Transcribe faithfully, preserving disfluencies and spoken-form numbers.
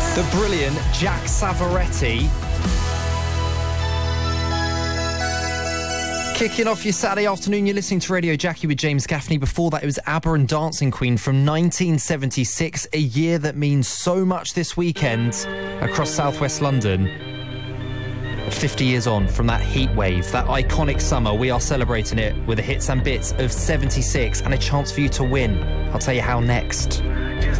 The brilliant Jack Savoretti. Kicking off your Saturday afternoon, you're listening to Radio Jackie with James Gaffney. Before that, it was ABBA and Dancing Queen from nineteen seventy-six, a year that means so much this weekend across southwest London. fifty years on from that heat wave, that iconic summer, we are celebrating it with the hits and bits of seventy-six and a chance for you to win. I'll tell you how next.